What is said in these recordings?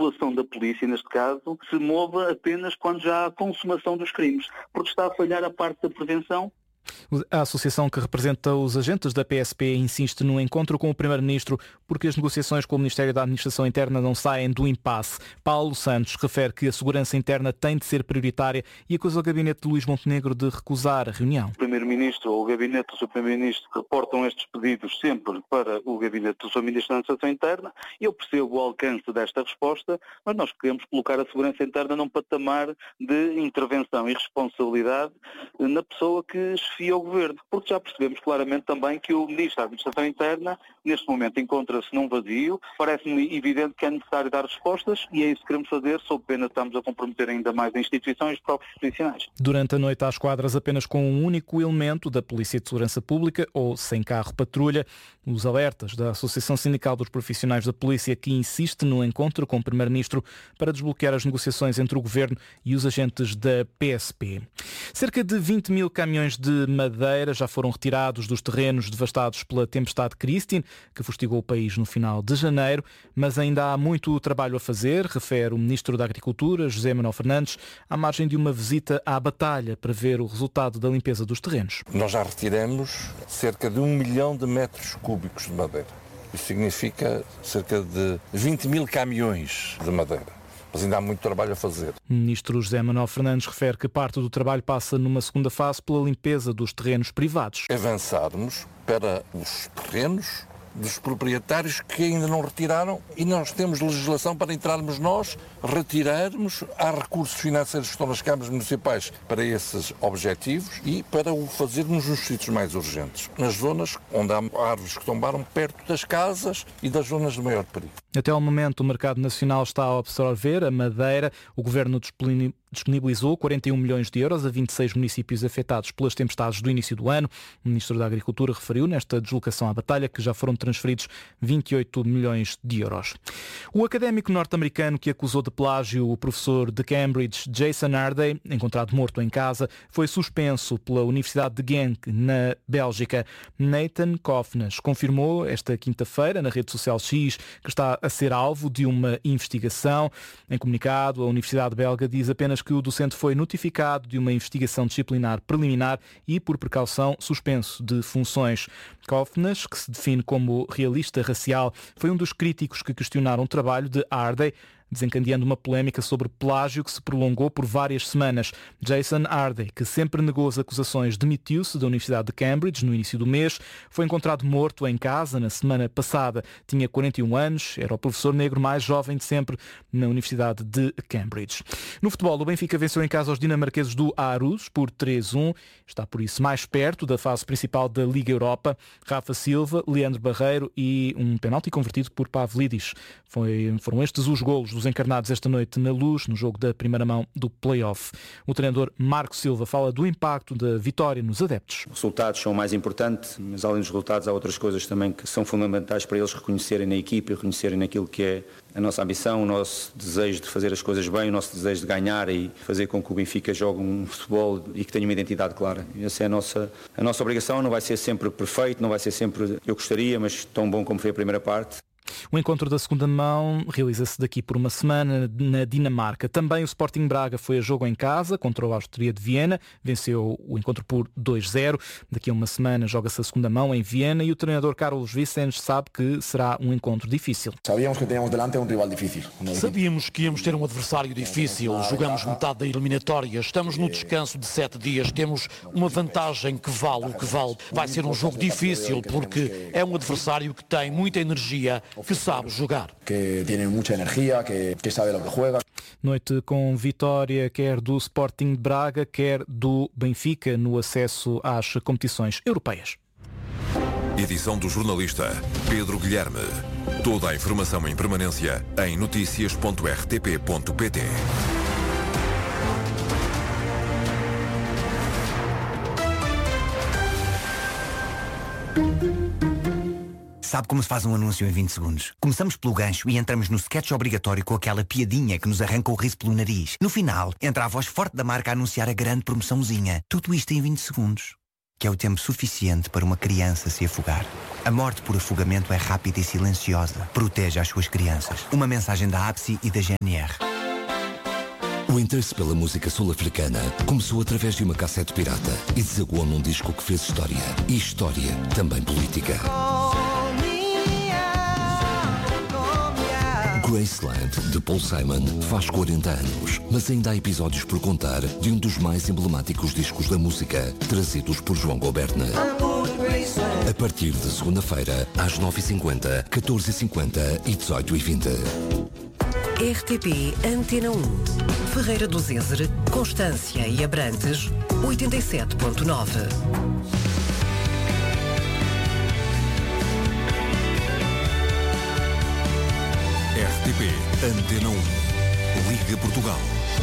atuação da polícia, neste caso, se mova apenas quando já há consumação dos crimes, porque está a falhar a parte da prevenção. A associação que representa os agentes da PSP insiste no encontro com o Primeiro-Ministro porque as negociações com o Ministério da Administração Interna não saem do impasse. Paulo Santos refere que a segurança interna tem de ser prioritária e acusa o gabinete de Luís Montenegro de recusar a reunião. O Primeiro-Ministro ou o gabinete do Sr. Primeiro-Ministro reportam estes pedidos sempre para o gabinete do Sr. Ministro da Administração Interna e eu percebo o alcance desta resposta, mas nós queremos colocar a segurança interna num patamar de intervenção e responsabilidade na pessoa que esfia o Governo, porque já percebemos claramente também que o Ministro da Administração Interna neste momento encontra-se num vazio. Parece-me evidente que é necessário dar respostas e é isso que queremos fazer, sob pena de estarmos a comprometer ainda mais a instituições e os próprios profissionais. Durante a noite há esquadras apenas com um único elemento da Polícia de Segurança Pública ou sem carro patrulha. Os alertas da Associação Sindical dos Profissionais da Polícia, que insiste no encontro com o Primeiro-Ministro para desbloquear as negociações entre o Governo e os agentes da PSP. Cerca de 20 mil caminhões de madeira já foram retirados dos terrenos devastados pela tempestade Christine, que fustigou o país no final de janeiro, mas ainda há muito trabalho a fazer, refere o Ministro da Agricultura, José Manuel Fernandes, à margem de uma visita à Batalha para ver o resultado da limpeza dos terrenos. Nós já retiramos cerca de 1 milhão de metros cúbicos de madeira. Isso significa cerca de 20 mil caminhões de madeira. Mas ainda há muito trabalho a fazer. O Ministro José Manuel Fernandes refere que parte do trabalho passa numa segunda fase pela limpeza dos terrenos privados. Avançarmos para os terrenos dos proprietários que ainda não retiraram e nós temos legislação para entrarmos nós, retirarmos, há recursos financeiros que estão nas câmaras municipais para esses objetivos e para o fazermos nos sítios mais urgentes, nas zonas onde há árvores que tombaram perto das casas e das zonas de maior perigo. Até ao momento, o mercado nacional está a absorver a madeira. O Governo disponibilizou 41 milhões de euros a 26 municípios afetados pelas tempestades do início do ano. O Ministro da Agricultura referiu nesta deslocação à Batalha que já foram transferidos 28 milhões de euros. O académico norte-americano que acusou de plágio o professor de Cambridge, Jason Arday, encontrado morto em casa, foi suspenso pela Universidade de Genk, na Bélgica. Nathan Kofnas confirmou esta quinta-feira na rede social X que está a ser alvo de uma investigação. Em comunicado, a Universidade belga diz apenas que o docente foi notificado de uma investigação disciplinar preliminar e, por precaução, suspenso de funções. Kofnas, que se define como realista racial, foi um dos críticos que questionaram o trabalho de Arday, desencadeando uma polémica sobre plágio que se prolongou por várias semanas. Jason Arday, que sempre negou as acusações, demitiu-se da Universidade de Cambridge no início do mês. Foi encontrado morto em casa na semana passada. Tinha 41 anos, era o professor negro mais jovem de sempre na Universidade de Cambridge. No futebol, o Benfica venceu em casa os dinamarqueses do Aarhus por 3-1. Está, por isso, mais perto da fase principal da Liga Europa. Rafa Silva, Leandro Barreiro e um penalti convertido por Pavlidis. Foram estes os golos dos encarnados esta noite na Luz, no jogo da primeira mão do play-off. O treinador Marco Silva fala do impacto da vitória nos adeptos. Os resultados são o mais importante, mas além dos resultados há outras coisas também que são fundamentais para eles reconhecerem na equipe e reconhecerem naquilo que é a nossa ambição, o nosso desejo de fazer as coisas bem, o nosso desejo de ganhar e fazer com que o Benfica jogue um futebol e que tenha uma identidade clara. Essa é a nossa obrigação. Não vai ser sempre perfeito, não vai ser sempre eu gostaria, mas tão bom como foi a primeira parte. O encontro da segunda mão realiza-se daqui por uma semana na Dinamarca. Também o Sporting Braga foi a jogo em casa contra o Áustria de Viena. Venceu o encontro por 2-0. Daqui a uma semana joga-se a segunda mão em Viena e o treinador Carlos Vicens sabe que será um encontro difícil. Sabíamos que tínhamos delante um rival difícil. Sabíamos que íamos ter um adversário difícil. Jogamos metade da eliminatória. Estamos no descanso de 7 dias. Temos uma vantagem que vale o que vale. Vai ser um jogo difícil porque é um adversário que tem muita energia, que sabe jogar. Que tem muita energia, que sabe o que joga. Noite com vitória quer do Sporting de Braga, quer do Benfica no acesso às competições europeias. Edição do jornalista Pedro Guilherme. Toda a informação em permanência em noticias.rtp.pt. Sabe como se faz um anúncio em 20 segundos? Começamos pelo gancho e entramos no sketch obrigatório com aquela piadinha que nos arranca o riso pelo nariz. No final, entra a voz forte da marca a anunciar a grande promoçãozinha. Tudo isto em 20 segundos. que é o tempo suficiente para uma criança se afogar. A morte por afogamento é rápida e silenciosa. Proteja as suas crianças. Uma mensagem da APSI e da GNR. O interesse pela música sul-africana começou através de uma cassete pirata e desaguou num disco que fez história. E história também política. Graceland, de Paul Simon, faz 40 anos, mas ainda há episódios por contar de um dos mais emblemáticos discos da música, trazidos por João Goberna. A partir de segunda-feira, às 9h50, 14h50 e 18h20. RTP Antena 1. Ferreira do Zézer, Constância e Abrantes, 87.9. RTP Antena 1. Liga Portugal.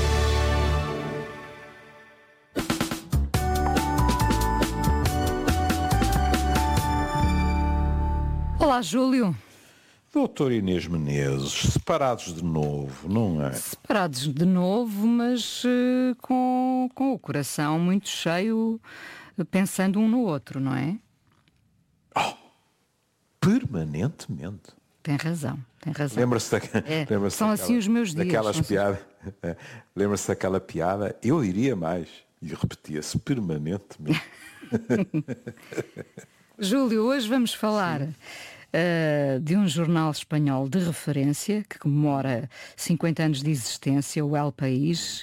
Olá, Júlio. Doutor Inês Menezes, separados de novo, não é? Separados de novo, mas com o coração muito cheio, pensando um no outro, não é? Oh, permanentemente. Tem razão. Lembra-se são assim os meus dias. Daquelas piadas. Lembra-se daquela piada? Eu diria mais. E repetia-se permanentemente. Júlio, hoje vamos falar de um jornal espanhol de referência que comemora 50 anos de existência, o El País.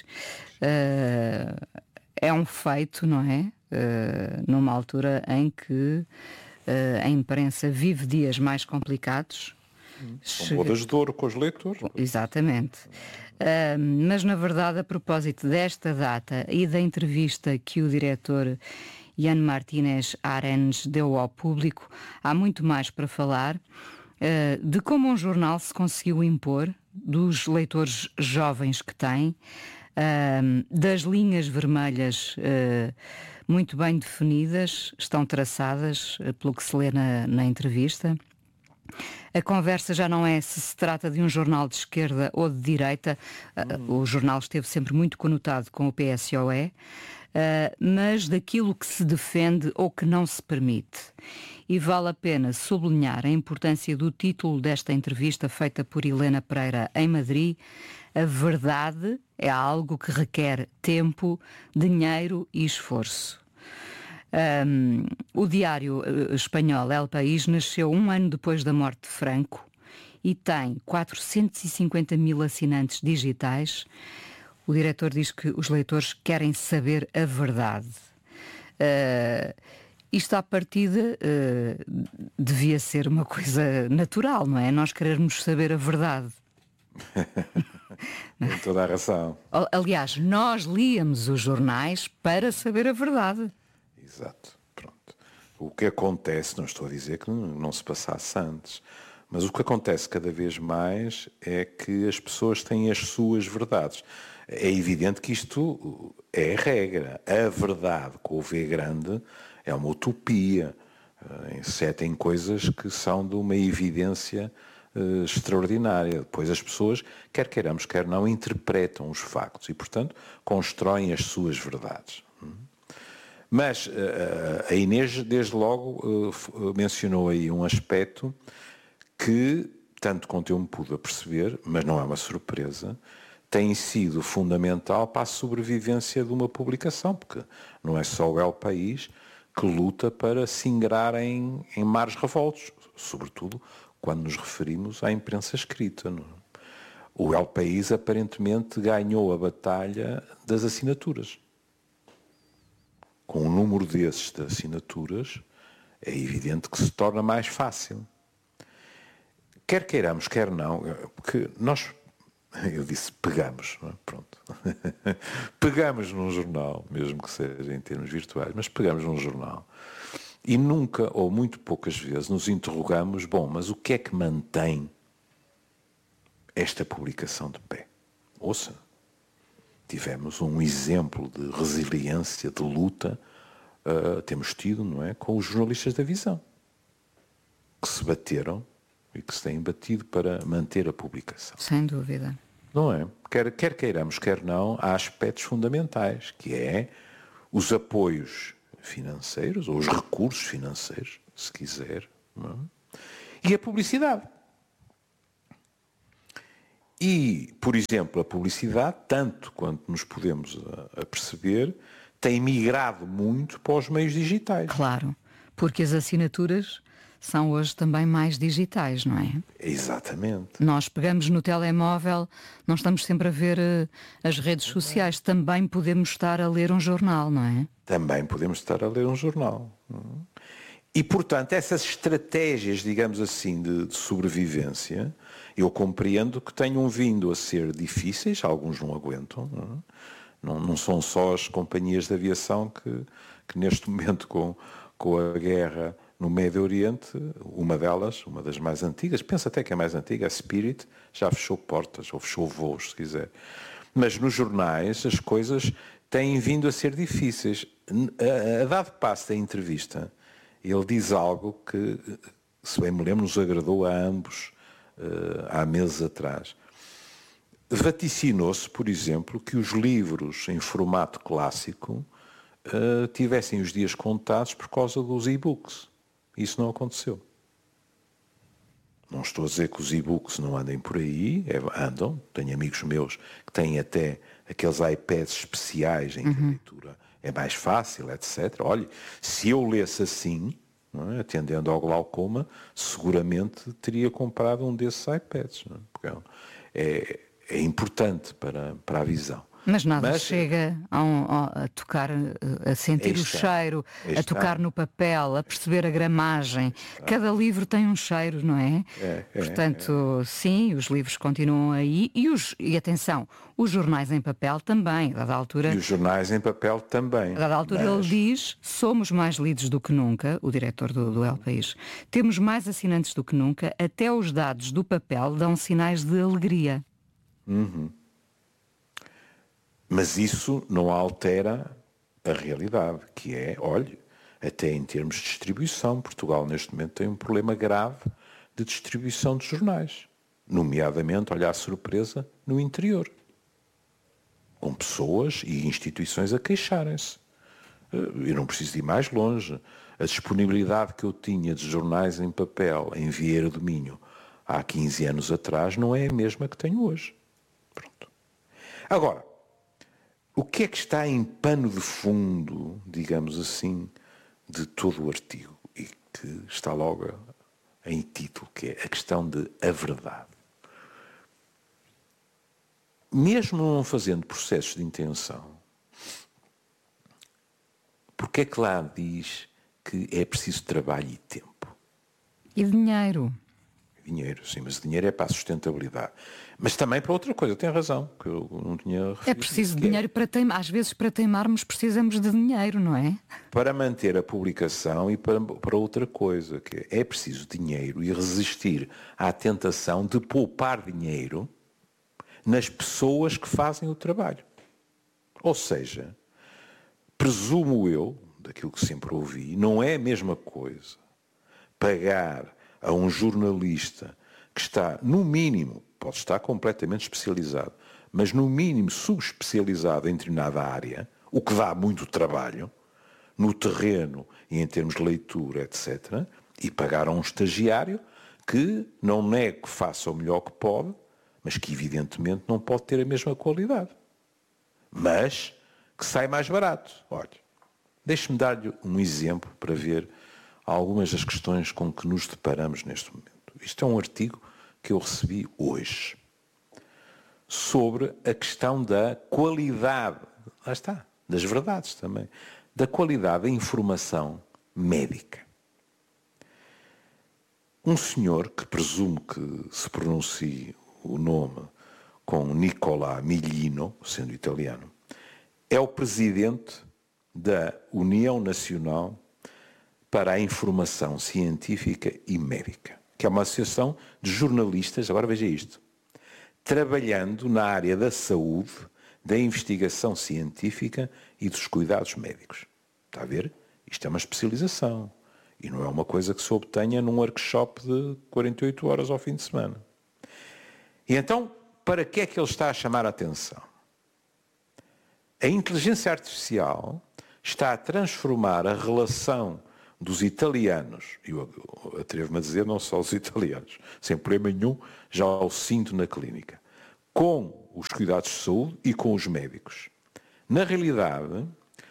É um feito, não é? Numa altura em que a imprensa vive dias mais complicados. São bodas de ouro com os leitores. Exatamente. Mas, na verdade, a propósito desta data e da entrevista que o diretor Ian Martínez Arenys deu ao público, há muito mais para falar de como um jornal se conseguiu impor, dos leitores jovens que tem, das linhas vermelhas muito bem definidas, estão traçadas pelo que se lê na entrevista. A conversa já não é se trata de um jornal de esquerda ou de direita. O jornal esteve sempre muito conotado com o PSOE, mas daquilo que se defende ou que não se permite. E vale a pena sublinhar a importância do título desta entrevista feita por Helena Pereira em Madrid. A verdade é algo que requer tempo, dinheiro e esforço. O diário espanhol El País nasceu um ano depois da morte de Franco e tem 450 mil assinantes digitais. O diretor diz que os leitores querem saber a verdade. Isto à partida devia ser uma coisa natural, não é? Nós querermos saber a verdade. Tem toda a razão. Aliás, nós líamos os jornais para saber a verdade. Exato, pronto. O que acontece, não estou a dizer que não se passasse antes, mas o que acontece cada vez mais é que as pessoas têm as suas verdades. É evidente que isto é a regra. A verdade, com o V grande, é uma utopia. Tem coisas que são de uma evidência extraordinária. Depois as pessoas, quer queiramos, quer não, interpretam os factos e, portanto, constroem as suas verdades. Mas a Inês, desde logo, mencionou aí um aspecto que, tanto quanto eu me pude aperceber, mas não é uma surpresa, tem sido fundamental para a sobrevivência de uma publicação, porque não é só o El País que luta para se ingrar em mares revoltos, sobretudo quando nos referimos à imprensa escrita. Não? O El País aparentemente ganhou a batalha das assinaturas. Com um número desses de assinaturas, é evidente que se torna mais fácil. Quer queiramos, quer não, porque nós, eu disse pegamos, não é? Pronto. Pegamos num jornal, mesmo que seja em termos virtuais, mas pegamos num jornal e nunca, ou muito poucas vezes, nos interrogamos, bom, mas o que é que mantém esta publicação de pé? Ouça. Tivemos um exemplo de resiliência, de luta, temos tido, não é, com os jornalistas da Visão, que se bateram e que se têm batido para manter a publicação. Sem dúvida. Não é? Quer queiramos, quer não, há aspectos fundamentais, que é os apoios financeiros, ou os recursos financeiros, se quiser, não é? E a publicidade. E, por exemplo, a publicidade, tanto quanto nos podemos aperceber, tem migrado muito para os meios digitais. Claro, porque as assinaturas são hoje também mais digitais, não é? Exatamente. Nós pegamos no telemóvel, não estamos sempre a ver as redes sociais, também podemos estar a ler um jornal, não é? Também podemos estar a ler um jornal. E, portanto, essas estratégias, digamos assim, de sobrevivência, eu compreendo que tenham vindo a ser difíceis, alguns não aguentam, não são só as companhias de aviação que neste momento, com a guerra no Médio Oriente, uma das mais antigas, penso até que é mais antiga, a Spirit, já fechou portas, ou fechou voos, se quiser. Mas nos jornais as coisas têm vindo a ser difíceis. A dado passo da entrevista, ele diz algo que, se bem me lembro, nos agradou a ambos há meses atrás. Vaticinou-se, por exemplo, que os livros em formato clássico tivessem os dias contados por causa dos e-books. Isso não aconteceu. Não estou a dizer que os e-books não andem por aí, andam. Tenho amigos meus que têm até aqueles iPads especiais em que a leitura é mais fácil, etc. Olha, se eu lesse assim, não é, atendendo ao glaucoma, seguramente teria comprado um desses iPads. Não é? Porque é importante para a visão. Mas nada chega a tocar, a sentir o cheiro, a tocar no papel, a perceber a gramagem. Cada livro tem um cheiro, não é? Portanto, sim, os livros continuam aí e atenção, os jornais em papel também, a dada altura. E os jornais em papel também. A dada altura ele diz, somos mais lidos do que nunca, o diretor do El País. Temos mais assinantes do que nunca, até os dados do papel dão sinais de alegria. Mas isso não altera a realidade, que é, olhe, até em termos de distribuição, Portugal neste momento tem um problema grave de distribuição de jornais, nomeadamente, olha a surpresa, no interior, com pessoas e instituições a queixarem-se. Eu não preciso ir mais longe. A disponibilidade que eu tinha de jornais em papel em Vieira do Minho há 15 anos atrás não é a mesma que tenho hoje. Pronto. Agora, o que é que está em pano de fundo, digamos assim, de todo o artigo, e que está logo em título, que é a questão de a verdade. Mesmo não fazendo processos de intenção, porque é que lá diz que é preciso trabalho e tempo? E dinheiro. Dinheiro, sim, mas dinheiro é para a sustentabilidade. Mas também para outra coisa, tem razão, que eu não tinha referido. É preciso dinheiro para teimar. Às vezes para teimarmos precisamos de dinheiro, não é? Para manter a publicação e para outra coisa, que é preciso dinheiro e resistir à tentação de poupar dinheiro nas pessoas que fazem o trabalho. Ou seja, presumo eu, daquilo que sempre ouvi, não é a mesma coisa pagar a um jornalista que está, no mínimo, pode estar completamente especializado, mas no mínimo subespecializado em determinada área, o que dá muito trabalho, no terreno e em termos de leitura, etc., e pagar a um estagiário que não nego que faça o melhor que pode, mas que evidentemente não pode ter a mesma qualidade. Mas que sai mais barato. Olha, deixe-me dar-lhe um exemplo para ver algumas das questões com que nos deparamos neste momento. Isto é um artigo que eu recebi hoje sobre a questão da qualidade, lá está, das verdades também, da qualidade da informação médica. Um senhor, que presumo que se pronuncie o nome com Nicola Miglino, sendo italiano, é o presidente da União Nacional para a Informação Científica e Médica, que é uma associação de jornalistas, agora veja isto, trabalhando na área da saúde, da investigação científica e dos cuidados médicos. Está a ver? Isto é uma especialização e não é uma coisa que se obtenha num workshop de 48 horas ao fim de semana. E então, para que é que ele está a chamar a atenção? A inteligência artificial está a transformar a relação dos italianos, e eu atrevo-me a dizer não só os italianos, sem problema nenhum, já o sinto na clínica, com os cuidados de saúde e com os médicos. Na realidade,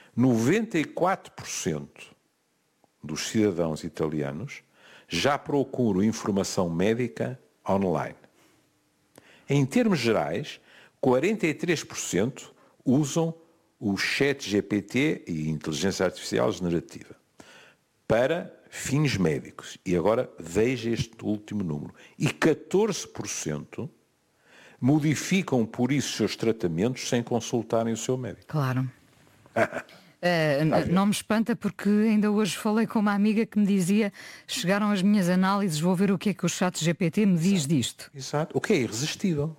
94% dos cidadãos italianos já procuram informação médica online. Em termos gerais, 43% usam o ChatGPT e inteligência artificial generativa para fins médicos. E agora veja este último número. E 14% modificam por isso os seus tratamentos sem consultarem o seu médico. Claro. Não me espanta porque ainda hoje falei com uma amiga que me dizia: chegaram as minhas análises, vou ver o que é que o ChatGPT me diz disto. Exato. O que é irresistível.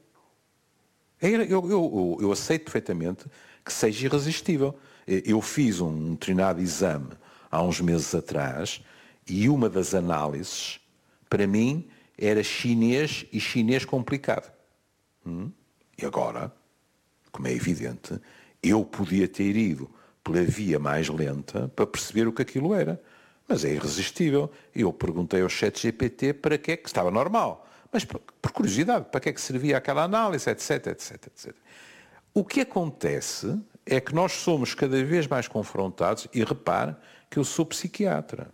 Eu aceito perfeitamente que seja irresistível. Eu fiz um determinado exame há uns meses atrás e uma das análises, para mim, era chinês e chinês complicado. E agora, como é evidente, eu podia ter ido pela via mais lenta para perceber o que aquilo era. Mas é irresistível. Eu perguntei ao ChatGPT para que é que estava normal. Mas por curiosidade, para que é que servia aquela análise, etc, etc, etc. O que acontece é que nós somos cada vez mais confrontados, e repare que eu sou psiquiatra.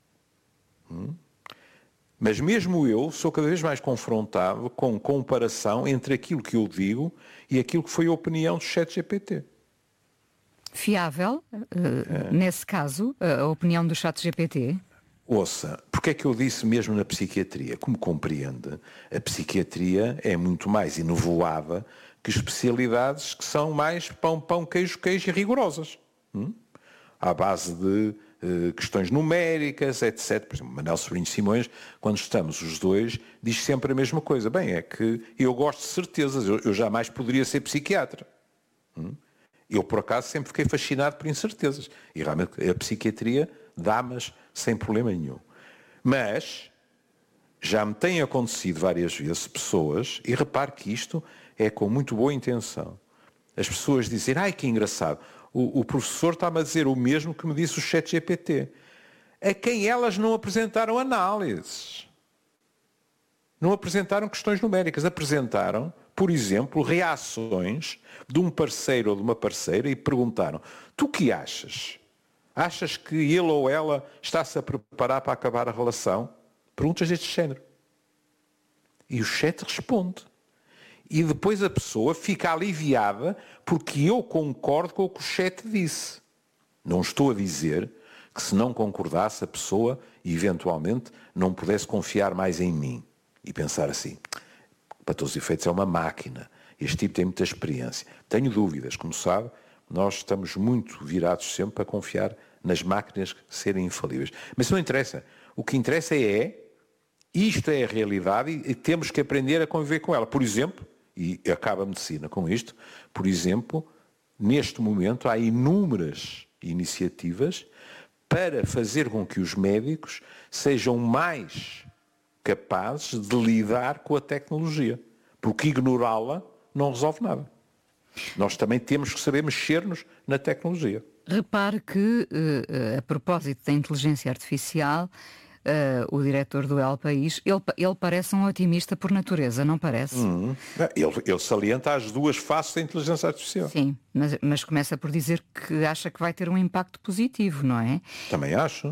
Mas mesmo eu sou cada vez mais confrontado com comparação entre aquilo que eu digo e aquilo que foi a opinião do ChatGPT. Fiável, nesse caso, a opinião do ChatGPT? Ouça, porque é que eu disse mesmo na psiquiatria? Como compreende, a psiquiatria é muito mais enovoada que especialidades que são mais pão, queijo e rigorosas. À base de questões numéricas, etc. Por exemplo, Manuel Sobrinho Simões, quando estamos os dois, diz sempre a mesma coisa. Bem, é que eu gosto de certezas, eu jamais poderia ser psiquiatra. Eu, por acaso, sempre fiquei fascinado por incertezas. E realmente a psiquiatria dá-mas sem problema nenhum. Mas já me tem acontecido várias vezes pessoas, e repare que isto é com muito boa intenção, as pessoas dizem: ai, que engraçado, o professor está-me a dizer o mesmo que me disse o ChatGPT, a quem elas não apresentaram análises. Não apresentaram questões numéricas, apresentaram, por exemplo, reações de um parceiro ou de uma parceira e perguntaram: tu que achas? Achas que ele ou ela está-se a preparar para acabar a relação? Perguntas deste género. E o chat responde. E depois a pessoa fica aliviada porque eu concordo com o que o chat disse. Não estou a dizer que se não concordasse a pessoa, eventualmente, não pudesse confiar mais em mim. E pensar assim: para todos os efeitos é uma máquina. Este tipo tem muita experiência. Tenho dúvidas. Como sabe, nós estamos muito virados sempre a confiar nas máquinas serem infalíveis. Mas isso não interessa. O que interessa isto é a realidade e temos que aprender a conviver com ela. Por exemplo, e acaba a medicina com isto, por exemplo, neste momento há inúmeras iniciativas para fazer com que os médicos sejam mais capazes de lidar com a tecnologia. Porque ignorá-la não resolve nada. Nós também temos que saber mexer-nos na tecnologia. Repare que, a propósito da inteligência artificial, o diretor do El País, ele parece um otimista por natureza, não parece? Ele salienta as duas faces da inteligência artificial. Sim, mas começa por dizer que acha que vai ter um impacto positivo, não é? Também acho.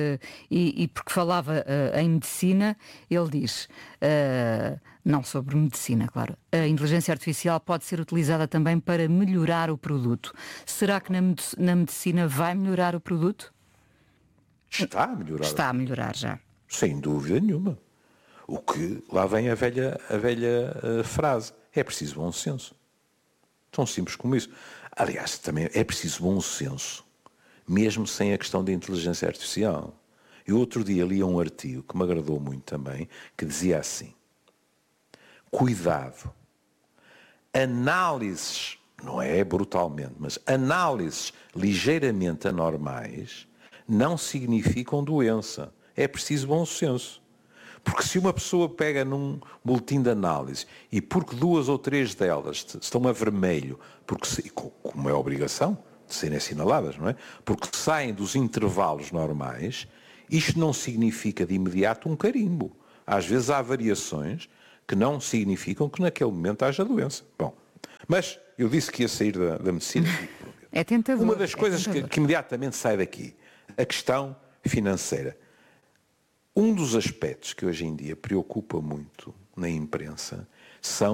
E porque falava em medicina, ele diz, não sobre medicina, claro, a inteligência artificial pode ser utilizada também para melhorar o produto. Será que na medicina vai melhorar o produto? Está a melhorar. Está a melhorar já. Sem dúvida nenhuma. O que lá vem a velha frase: é preciso bom senso. Tão simples como isso. Aliás, também é preciso bom senso, mesmo sem a questão da inteligência artificial. Eu outro dia li um artigo que me agradou muito também, que dizia assim: cuidado, análises, não é brutalmente, mas análises ligeiramente anormais não significam doença. É preciso bom senso. Porque se uma pessoa pega num boletim de análise e porque 2 ou 3 delas estão a vermelho, como é obrigação, de serem assinaladas, não é? Porque saem dos intervalos normais, isto não significa de imediato um carimbo. Às vezes há variações que não significam que naquele momento haja doença. Bom, mas eu disse que ia sair da medicina. É tentador. Uma das coisas que imediatamente sai daqui, a questão financeira. Um dos aspectos que hoje em dia preocupa muito na imprensa são